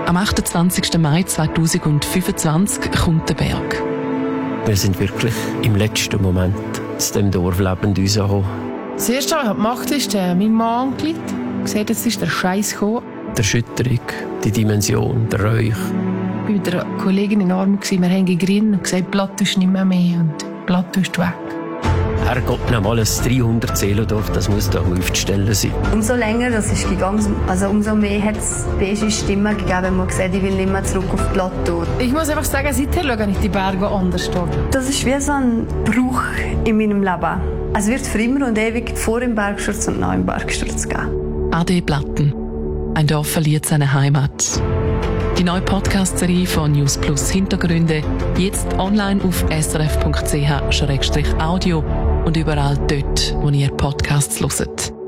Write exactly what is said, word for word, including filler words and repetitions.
Am achtundzwanzigsten Mai zweitausendfünfundzwanzig kommt der Berg. Wir sind wirklich im letzten Moment zu diesem Dorf lebend rausgekommen. Das Erste, was ich gemacht habe, ist äh, mein Mann angerufen. Gesehen, jetzt ist der Scheiß gekommen. Die Erschütterung, die Dimension, der Räuch. Ich war mit einer Kollegin in den Armen, wir haben gegrinnt und gesagt, Platt ist nicht mehr mehr und Platt ist weg. Herrgott, noch mal ein dreihundert Seelendorf, das muss doch aufzustellen sein. Umso länger das ist gegangen, also umso mehr hat es beige Stimmen gegeben, wenn man gesagt, ich will nicht mehr zurück auf Plateau. Ich muss einfach sagen, seither schaue ich die Berge anders an. Das ist wie so ein Bruch in meinem Leben. Es wird für immer und ewig vor dem Bergsturz und nach dem Bergsturz geben. Ade Platten. Ein Dorf verliert seine Heimat. Die neue Podcast-Serie von News Plus Hintergründe jetzt online auf s r f punkt c h slash audio und überall dort, wo ihr Podcasts hört.